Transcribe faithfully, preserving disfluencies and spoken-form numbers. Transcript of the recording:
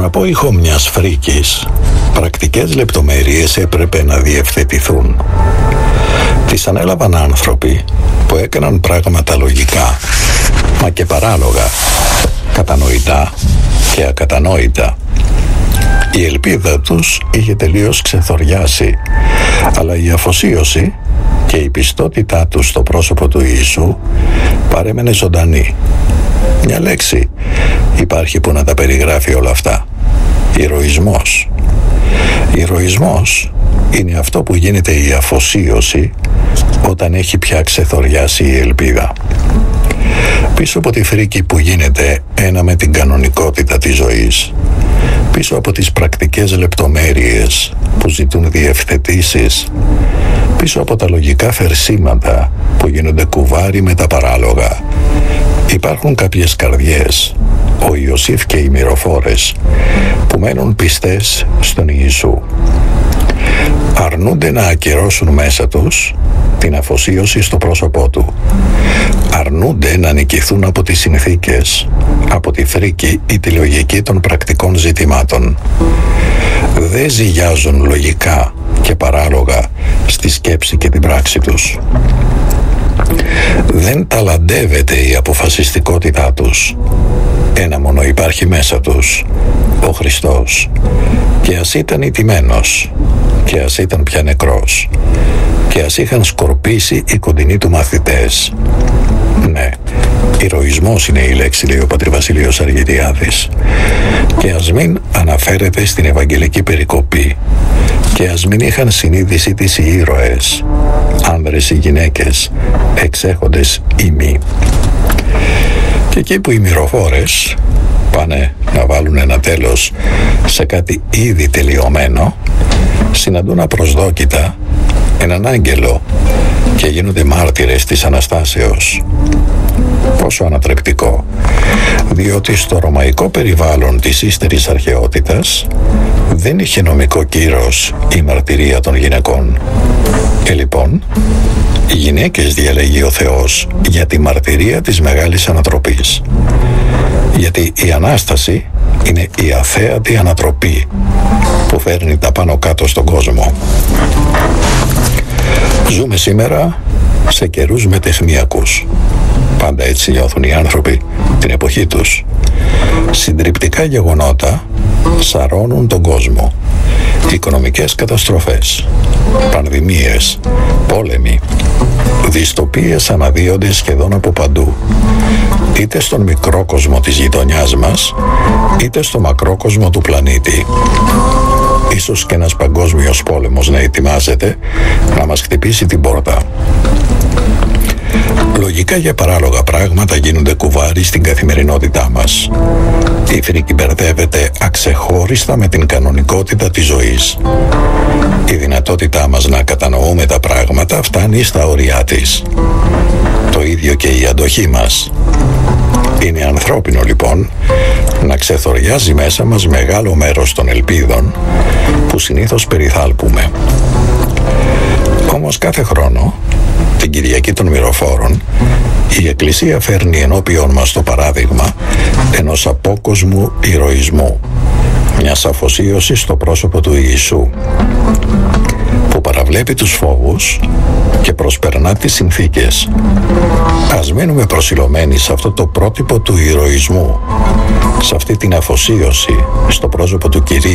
από ήχο μιας φρίκης, πρακτικές λεπτομέρειες έπρεπε να διευθετηθούν. Τις ανέλαβαν άνθρωποι που έκαναν πράγματα λογικά, μα και παράλογα, κατανοητά και ακατανόητα. Η ελπίδα τους είχε τελείως ξεθοριάσει, αλλά η αφοσίωση και η πιστότητά τους στο πρόσωπο του Ιησού παρέμενε ζωντανή. Μια λέξη υπάρχει που να τα περιγράφει όλα αυτά: ηρωισμός. Ηρωισμός είναι αυτό που γίνεται η αφοσίωση όταν έχει πια ξεθοριάσει η ελπίδα. Πίσω από τη φρίκη που γίνεται ένα με την κανονικότητα της ζωής, πίσω από τις πρακτικές λεπτομέρειες που ζητούν διευθετήσεις, πίσω από τα λογικά φερσίματα που γίνονται κουβάρι με τα παράλογα, υπάρχουν κάποιες καρδιές, ο Ιωσήφ και οι μυροφόρες, που μένουν πιστές στον Ιησού. Αρνούνται να ακυρώσουν μέσα τους την αφοσίωση στο πρόσωπό του. Αρνούνται να νικηθούν από τις συνθήκες, από τη φρίκη ή τη λογική των πρακτικών ζητημάτων. Δεν ζυγιάζουν λογικά και παράλογα στη σκέψη και την πράξη τους. Δεν ταλαντεύεται η αποφασιστικότητά τους. Ένα μόνο υπάρχει μέσα τους: ο Χριστός. Και ας ήταν ηττημένος, και ας ήταν πια νεκρός, και ας είχαν σκορπίσει οι κοντινοί του μαθητές. Ναι, ηρωισμός είναι η λέξη, λέει ο πατήρ Βασίλειος Αργυριάδης. Και ας μην αναφέρεται στην Ευαγγελική περικοπή, και ας μην είχαν συνείδηση τις οι ήρωες, άνδρες ή γυναίκες, εξέχοντες ή μη. Και εκεί που οι μυροφόρες πάνε να βάλουν ένα τέλος σε κάτι ήδη τελειωμένο, συναντούν απροσδόκητα έναν άγγελο και γίνονται μάρτυρες της Αναστάσεως. Πόσο ανατρεπτικό, διότι στο ρωμαϊκό περιβάλλον της ύστερης αρχαιότητας δεν είχε νομικό κύρος η μαρτυρία των γυναικών. Και λοιπόν, οι γυναίκες διαλέγει ο Θεός για τη μαρτυρία της Μεγάλης Ανατροπής. Γιατί η Ανάσταση είναι η αθέατη ανατροπή που φέρνει τα πάνω κάτω στον κόσμο. Ζούμε σήμερα σε καιρούς μετεχνιακούς. Πάντα έτσι νιώθουν οι άνθρωποι την εποχή τους. Συντριπτικά γεγονότα σαρώνουν τον κόσμο. Οικονομικές καταστροφές, πανδημίες, πόλεμοι, δυστοπίες αναδύονται σχεδόν από παντού, είτε στον μικρό κόσμο της γειτονιάς μας, είτε στο μακρό κόσμο του πλανήτη. Ίσως και ένας παγκόσμιος πόλεμος να ετοιμάζεται να μας χτυπήσει την πόρτα. Λογικά για παράλογα πράγματα γίνονται κουβάρι στην καθημερινότητά μας. Η φρίκη μπερδεύεται αξεχώριστα με την κανονικότητα της ζωής. Η δυνατότητά μας να κατανοούμε τα πράγματα φτάνει στα όρια της. Το ίδιο και η αντοχή μας. Είναι ανθρώπινο λοιπόν να ξεθοριάζει μέσα μας μεγάλο μέρος των ελπίδων που συνήθως περιθάλπουμε. Όμως κάθε χρόνο, την Κυριακή των Μυροφόρων, η Εκκλησία φέρνει ενώπιον μας το παράδειγμα ενός απόκοσμου ηρωισμού, μιας αφοσίωσης στο πρόσωπο του Ιησού, που παραβλέπει τους φόβους και προσπερνά τις συνθήκες. Ας μείνουμε προσιλωμένοι σε αυτό το πρότυπο του ηρωισμού, σε αυτή την αφοσίωση στο πρόσωπο του Κυρίου,